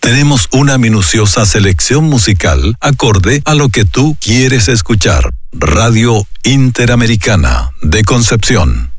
tenemos una minuciosa selección musical acorde a lo que tú quieres escuchar. Radio Interamericana de Concepción.